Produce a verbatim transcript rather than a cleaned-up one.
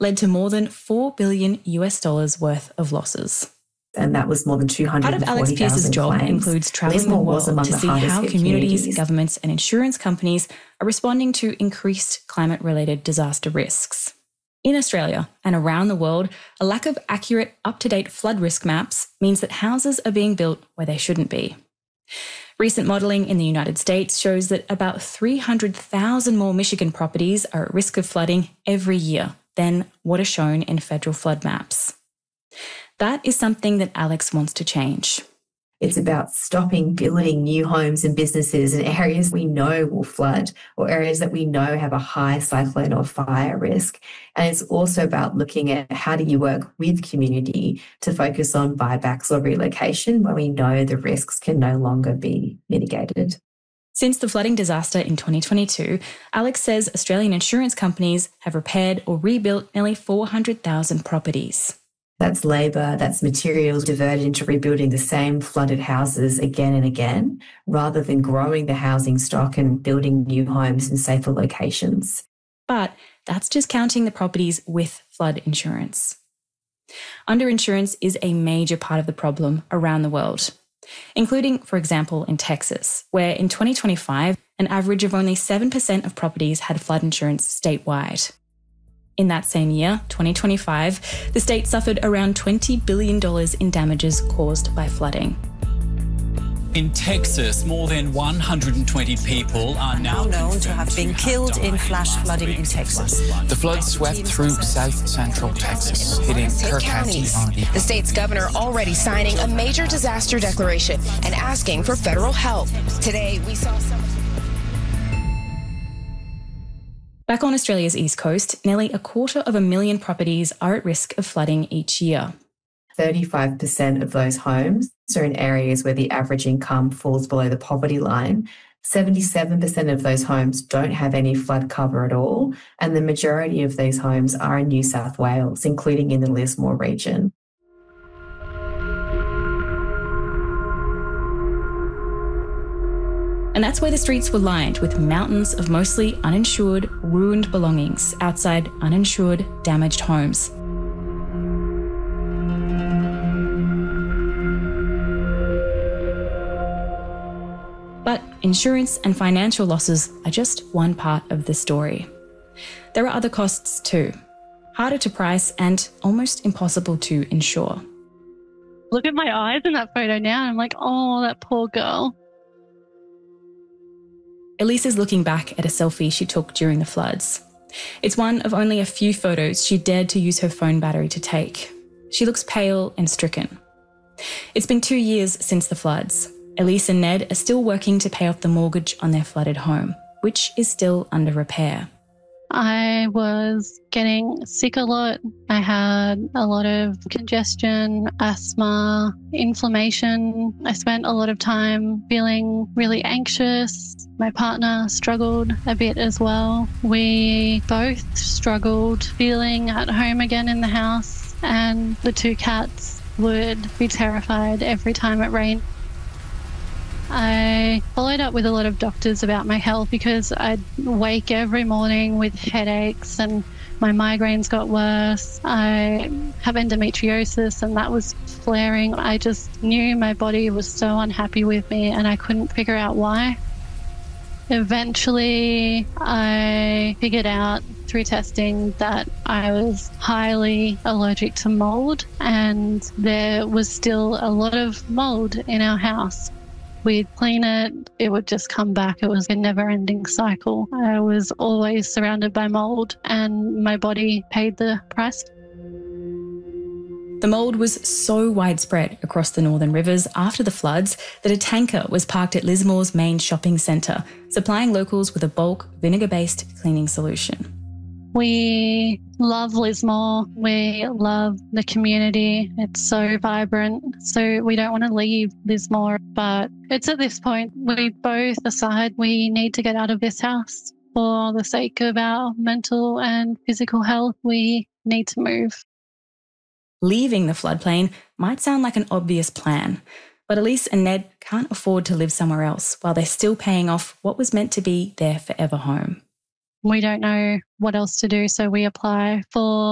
led to more than four billion US dollars worth of losses. And that was more than two hundred forty thousand Part of Alex Pearce's job claims. includes travelling the Lismore was world among to the see hardest how hit communities, communities. governments and insurance companies are responding to increased climate-related disaster risks. In Australia and around the world, a lack of accurate, up-to-date flood risk maps means that houses are being built where they shouldn't be. Recent modelling in the United States shows that about three hundred thousand more Michigan properties are at risk of flooding every year than what are shown in federal flood maps. That is something that Alex wants to change. It's about stopping building new homes and businesses in areas we know will flood or areas that we know have a high cyclone or fire risk. And it's also about looking at how do you work with community to focus on buybacks or relocation where we know the risks can no longer be mitigated. Since the flooding disaster in twenty twenty-two, Alex says Australian insurance companies have repaired or rebuilt nearly four hundred thousand properties. That's labour, that's materials diverted into rebuilding the same flooded houses again and again, rather than growing the housing stock and building new homes in safer locations. But that's just counting the properties with flood insurance. Underinsurance is a major part of the problem around the world, including, for example, in Texas, where in twenty twenty-five, an average of only seven percent of properties had flood insurance statewide. In that same year, twenty twenty-five, the state suffered around twenty billion dollars in damages caused by flooding. In Texas, more than one hundred twenty people are now known to have been killed in flash flooding in Texas. The flood swept through south central Texas, hitting Kerr County. The state's governor already signing a major disaster declaration and asking for federal help. Today, we saw some... Back on Australia's east coast, nearly a quarter of a million properties are at risk of flooding each year. thirty-five percent of those homes are in areas where the average income falls below the poverty line. seventy-seven percent of those homes don't have any flood cover at all, and the majority of these homes are in New South Wales, including in the Lismore region. And that's where the streets were lined with mountains of mostly uninsured, ruined belongings outside uninsured, damaged homes. But insurance and financial losses are just one part of the story. There are other costs too, harder to price and almost impossible to insure. Look at my eyes in that photo now and I'm like, oh, that poor girl. Elise is looking back at a selfie she took during the floods. It's one of only a few photos she dared to use her phone battery to take. She looks pale and stricken. It's been two years since the floods. Elise and Ned are still working to pay off the mortgage on their flooded home, which is still under repair. I was getting sick a lot. I had a lot of congestion, asthma, inflammation. I spent a lot of time feeling really anxious. My partner struggled a bit as well. We both struggled feeling at home again in the house, and the two cats would be terrified every time it rained. I followed up with a lot of doctors about my health because I'd wake every morning with headaches and my migraines got worse. I have endometriosis and that was flaring. I just knew my body was so unhappy with me and I couldn't figure out why. Eventually, I figured out through testing that I was highly allergic to mold and there was still a lot of mold in our house. We'd clean it, it would just come back. It was a never-ending cycle. I was always surrounded by mold and my body paid the price. The mould was so widespread across the Northern Rivers after the floods that a tanker was parked at Lismore's main shopping centre, supplying locals with a bulk vinegar-based cleaning solution. We love Lismore. We love the community. It's so vibrant. So we don't want to leave Lismore. But it's at this point we both decide we need to get out of this house. For the sake of our mental and physical health, we need to move. Leaving the floodplain might sound like an obvious plan, but Elise and Ned can't afford to live somewhere else while they're still paying off what was meant to be their forever home. We don't know what else to do, so we apply for